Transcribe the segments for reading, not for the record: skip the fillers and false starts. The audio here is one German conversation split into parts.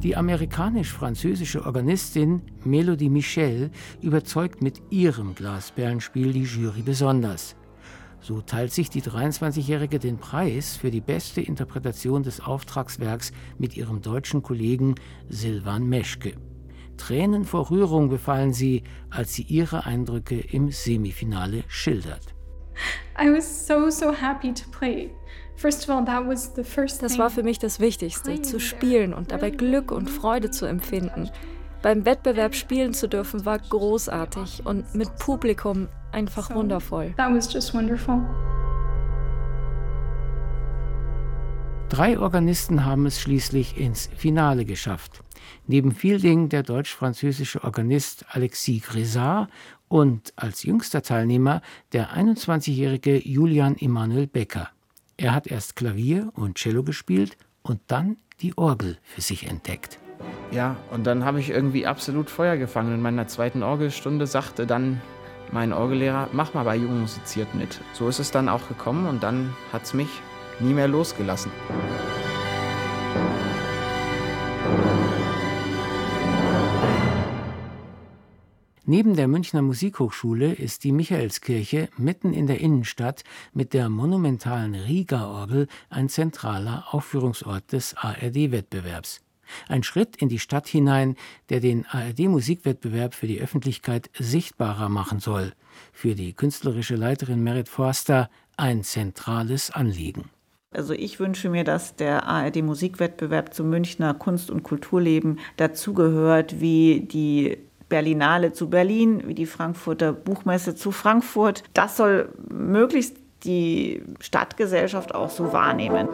Die amerikanisch-französische Organistin Mélodie Michel überzeugt mit ihrem Glasperlenspiel die Jury besonders. So teilt sich die 23-Jährige den Preis für die beste Interpretation des Auftragswerks mit ihrem deutschen Kollegen Silvan Meschke. Tränen vor Rührung befallen sie, als sie ihre Eindrücke im Semifinale schildert. I was so happy to play. Das war für mich das Wichtigste, zu spielen und dabei Glück und Freude zu empfinden. Beim Wettbewerb spielen zu dürfen, war großartig und mit Publikum einfach wundervoll. That was just wonderful. 3 Organisten haben es schließlich ins Finale geschafft. Neben Fielding der deutsch-französische Organist Alexis Grisard und als jüngster Teilnehmer der 21-jährige Julian Emanuel Becker. Er hat erst Klavier und Cello gespielt und dann die Orgel für sich entdeckt. Ja, und dann habe ich irgendwie absolut Feuer gefangen. In meiner 2. Orgelstunde sagte dann mein Orgellehrer, mach mal bei Jung musiziert mit. So ist es dann auch gekommen und dann hat es mich nie mehr losgelassen. Neben der Münchner Musikhochschule ist die Michaelskirche mitten in der Innenstadt mit der monumentalen Rieger-Orgel ein zentraler Aufführungsort des ARD-Wettbewerbs. Ein Schritt in die Stadt hinein, der den ARD-Musikwettbewerb für die Öffentlichkeit sichtbarer machen soll. Für die künstlerische Leiterin Merit Forster ein zentrales Anliegen. Also ich wünsche mir, dass der ARD-Musikwettbewerb zum Münchner Kunst- und Kulturleben dazugehört, wie die Berlinale zu Berlin, wie die Frankfurter Buchmesse zu Frankfurt. Das soll möglichst die Stadtgesellschaft auch so wahrnehmen.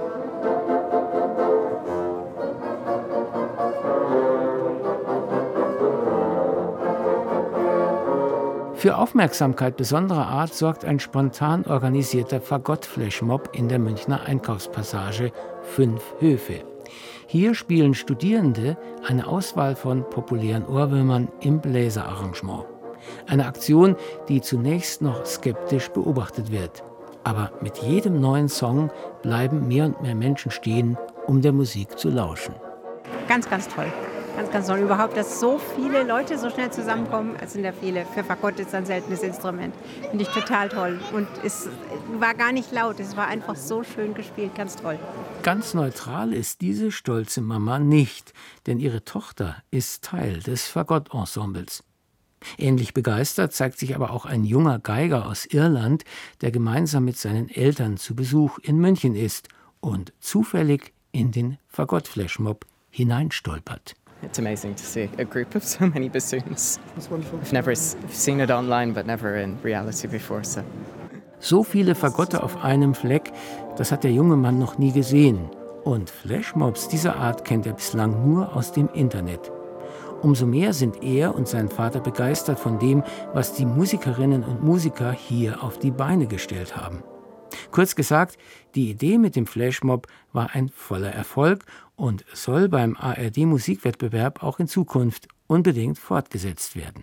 Für Aufmerksamkeit besonderer Art sorgt ein spontan organisierter Fagott-Flashmob in der Münchner Einkaufspassage 5 Höfe. Hier spielen Studierende eine Auswahl von populären Ohrwürmern im Bläserarrangement. Eine Aktion, die zunächst noch skeptisch beobachtet wird. Aber mit jedem neuen Song bleiben mehr und mehr Menschen stehen, um der Musik zu lauschen. Ganz toll. Ganz toll. Überhaupt, dass so viele Leute so schnell zusammenkommen. Es sind ja viele. Für Fagott ist ein seltenes Instrument. Finde ich total toll. Und es war gar nicht laut. Es war einfach so schön gespielt. Ganz toll. Ganz neutral ist diese stolze Mama nicht, denn ihre Tochter ist Teil des Fagott-Ensembles. Ähnlich begeistert zeigt sich aber auch ein junger Geiger aus Irland, der gemeinsam mit seinen Eltern zu Besuch in München ist und zufällig in den Fagott-Flashmob hineinstolpert. It's amazing to see a group of so many bassoons. It's wonderful. I've never seen it online, but never in reality before. So viele Fagotte auf einem Fleck, das hat der junge Mann noch nie gesehen. Und Flashmobs dieser Art kennt er bislang nur aus dem Internet. Umso mehr sind er und sein Vater begeistert von dem, was die Musikerinnen und Musiker hier auf die Beine gestellt haben. Kurz gesagt, die Idee mit dem Flashmob war ein voller Erfolg und soll beim ARD-Musikwettbewerb auch in Zukunft unbedingt fortgesetzt werden.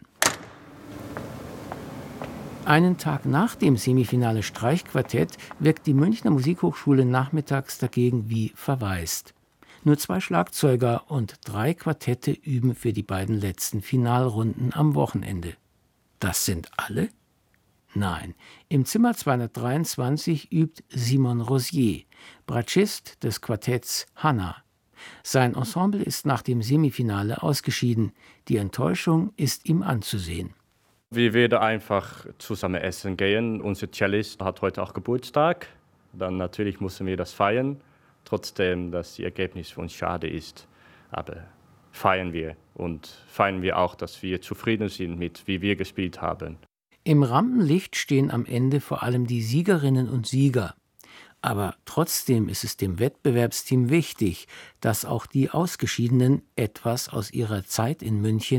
Einen Tag nach dem Semifinale Streichquartett wirkt die Münchner Musikhochschule nachmittags dagegen wie verwaist. Nur 2 Schlagzeuger und 3 Quartette üben für die beiden letzten Finalrunden am Wochenende. Das sind alle? Nein, im Zimmer 223 übt Simon Rosier, Bratschist des Quartetts Hanna. Sein Ensemble ist nach dem Semifinale ausgeschieden. Die Enttäuschung ist ihm anzusehen. Wir werden einfach zusammen essen gehen. Unser Cellist hat heute auch Geburtstag. Dann natürlich müssen wir das feiern. Trotzdem, dass das Ergebnis für uns schade ist. Aber feiern wir. Und feiern wir auch, dass wir zufrieden sind mit, wie wir gespielt haben. Im Rampenlicht stehen am Ende vor allem die Siegerinnen und Sieger. Aber trotzdem ist es dem Wettbewerbsteam wichtig, dass auch die Ausgeschiedenen etwas aus ihrer Zeit in München